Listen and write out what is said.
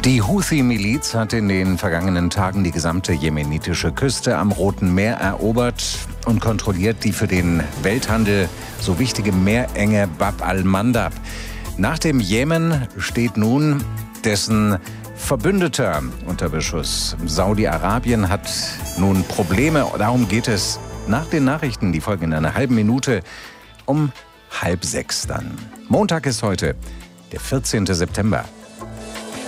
Die Houthi-Miliz hat in den vergangenen Tagen die gesamte jemenitische Küste am Roten Meer erobert und kontrolliert die für den Welthandel so wichtige Meerenge Bab al-Mandab. Nach dem Jemen steht nun dessen Verbündeter unter Beschuss. Saudi-Arabien hat nun Probleme. Darum geht es nach den Nachrichten, die folgen in einer halben Minute, um 5:30 dann. Montag ist heute, der 14. September.